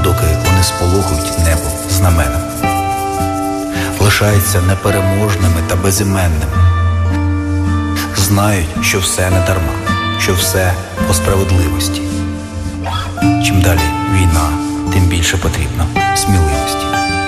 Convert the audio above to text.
доки вони сполохують небо знаменем, лишаються непереможними та безіменними, знають, що все не дарма, що все по справедливості. Чим далі війна, тим більше потрібно сміливості.